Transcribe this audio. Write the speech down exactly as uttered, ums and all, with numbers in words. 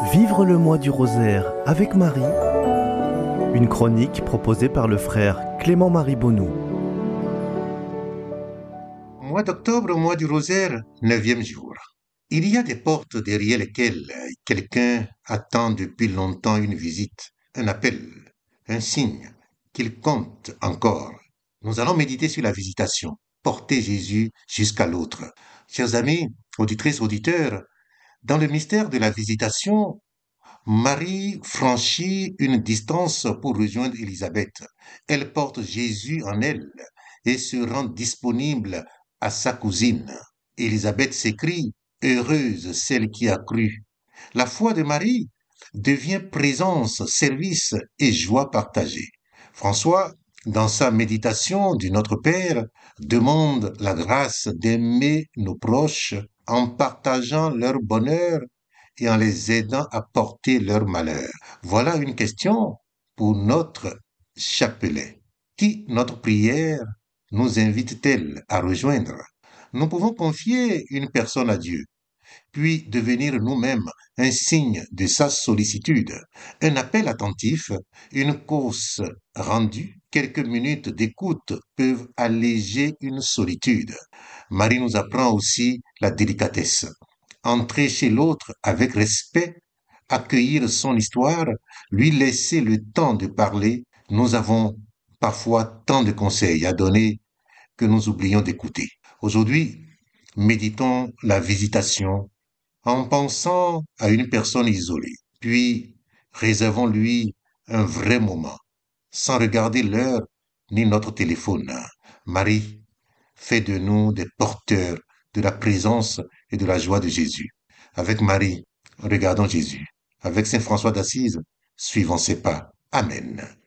Vivre le mois du rosaire avec Marie, une chronique proposée par le frère Clément-Marie Bonnou. Mois d'octobre, mois du rosaire, neuvième jour. Il y a des portes derrière lesquelles quelqu'un attend depuis longtemps une visite, un appel, un signe qu'il compte encore. Nous allons méditer sur la visitation, porter Jésus jusqu'à l'autre. Chers amis, auditrices, auditeurs, dans le mystère de la visitation, Marie franchit une distance pour rejoindre Élisabeth. Elle porte Jésus en elle et se rend disponible à sa cousine. Élisabeth s'écrie, heureuse celle qui a cru. La foi de Marie devient présence, service et joie partagée. François, dans sa méditation du Notre Père, demande la grâce d'aimer nos proches en partageant leur bonheur et en les aidant à porter leur malheur. Voilà une question pour notre chapelet. Qui notre prière nous invite-t-elle à rejoindre? Nous pouvons confier une personne à Dieu, puis devenir nous-mêmes un signe de sa sollicitude. Un appel attentif, une course rendue, quelques minutes d'écoute peuvent alléger une solitude. Marie nous apprend aussi la délicatesse. Entrer chez l'autre avec respect, accueillir son histoire, lui laisser le temps de parler. Nous avons parfois tant de conseils à donner que nous oublions d'écouter. Aujourd'hui, méditons la visitation en pensant à une personne isolée, puis réservons-lui un vrai moment, sans regarder l'heure ni notre téléphone. Marie, fais de nous des porteurs de la présence et de la joie de Jésus. Avec Marie, regardons Jésus. Avec Saint François d'Assise, suivons ses pas. Amen.